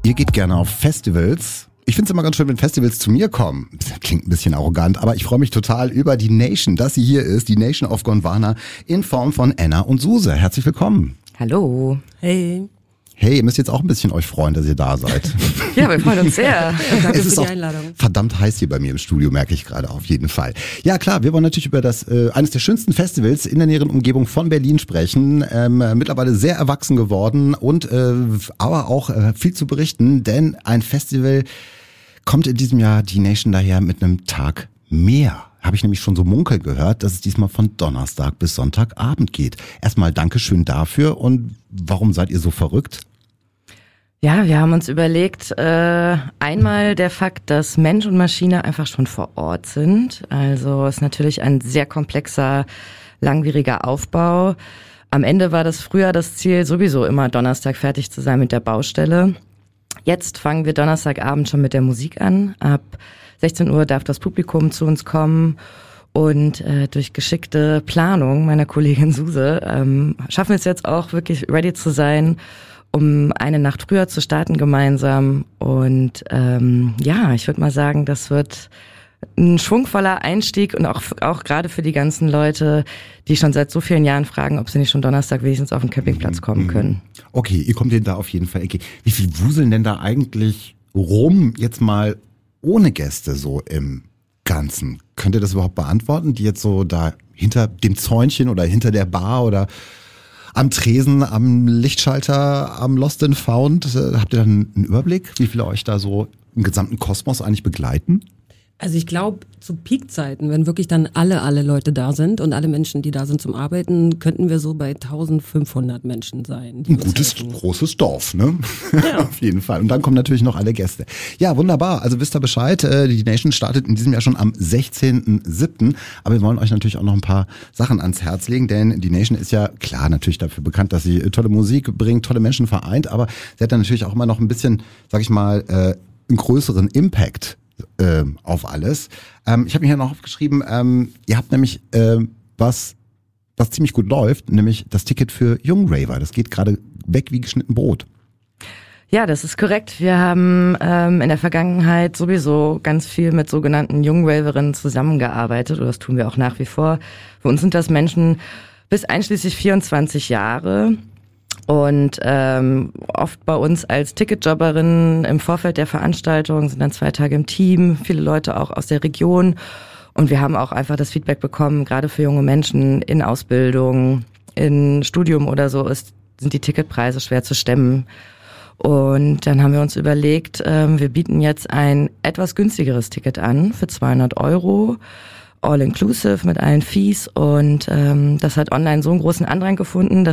Ihr geht gerne auf Festivals. Ich finde es immer ganz schön, wenn Festivals zu mir kommen. Das klingt ein bisschen arrogant, aber ich freue mich total über die Nation, dass sie hier ist. Die Nation of Gondwana in Form von Anna und Suse. Herzlich willkommen. Hallo. Hey. Hey, ihr müsst jetzt auch ein bisschen euch freuen, dass ihr da seid. Ja, wir freuen uns sehr. Danke für die Einladung. Verdammt heiß hier bei mir im Studio, merke ich gerade auf jeden Fall. Ja klar, wir wollen natürlich über das eines der schönsten Festivals in der näheren Umgebung von Berlin sprechen. Mittlerweile sehr erwachsen geworden und aber auch viel zu berichten, denn ein Festival kommt in diesem Jahr die Nation daher mit einem Tag mehr. Habe ich nämlich schon so munkeln gehört, dass es diesmal von Donnerstag bis Sonntagabend geht. Erstmal Dankeschön dafür. Und warum seid ihr so verrückt? Ja, wir haben uns überlegt, einmal der Fakt, dass Mensch und Maschine einfach schon vor Ort sind. Also ist natürlich ein sehr komplexer, langwieriger Aufbau. Am Ende war das früher das Ziel, sowieso immer Donnerstag fertig zu sein mit der Baustelle. Jetzt fangen wir Donnerstagabend schon mit der Musik an. Ab 16 Uhr darf das Publikum zu uns kommen. Und durch geschickte Planung meiner Kollegin Suse schaffen wir es jetzt auch wirklich ready zu sein, um eine Nacht früher zu starten gemeinsam. Und ja, ich würde mal sagen, das wird ein schwungvoller Einstieg und auch gerade für die ganzen Leute, die schon seit so vielen Jahren fragen, ob sie nicht schon Donnerstag wenigstens auf den Campingplatz kommen können. Okay, ihr kommt denen da auf jeden Fall entgegen. Wie viel wuseln denn da eigentlich rum, jetzt mal ohne Gäste so im Ganzen? Könnt ihr das überhaupt beantworten, die jetzt so da hinter dem Zäunchen oder hinter der Bar oder am Tresen, am Lichtschalter, am Lost and Found, habt ihr dann einen Überblick, wie viele euch da so im gesamten Kosmos eigentlich begleiten? Also ich glaube, zu Peakzeiten, wenn wirklich dann alle Leute da sind und alle Menschen, die da sind zum Arbeiten, könnten wir so bei 1500 Menschen sein. Ein gutes, großes Dorf, ne? Ja. Auf jeden Fall. Und dann kommen natürlich noch alle Gäste. Ja, wunderbar. Also wisst ihr Bescheid, die Nation startet in diesem Jahr schon am 16.07. Aber wir wollen euch natürlich auch noch ein paar Sachen ans Herz legen, denn die Nation ist ja klar natürlich dafür bekannt, dass sie tolle Musik bringt, tolle Menschen vereint, aber sie hat dann natürlich auch immer noch ein bisschen, sag ich mal, einen größeren Impact auf alles. Ich habe mir hier noch aufgeschrieben, ihr habt nämlich was ziemlich gut läuft, nämlich das Ticket für Jungraver. Das geht gerade weg wie geschnitten Brot. Ja, das ist korrekt. Wir haben in der Vergangenheit sowieso ganz viel mit sogenannten Jungraverinnen zusammengearbeitet und das tun wir auch nach wie vor. Für uns sind das Menschen bis einschließlich 24 Jahre. Und oft bei uns als Ticketjobberinnen im Vorfeld der Veranstaltung sind dann 2 Tage im Team, viele Leute auch aus der Region. Und wir haben auch einfach das Feedback bekommen, gerade für junge Menschen in Ausbildung, in Studium oder so sind die Ticketpreise schwer zu stemmen. Und dann haben wir uns überlegt, wir bieten jetzt ein etwas günstigeres Ticket an für 200 €. All-inclusive mit allen Fees und das hat online so einen großen Andrang gefunden, dass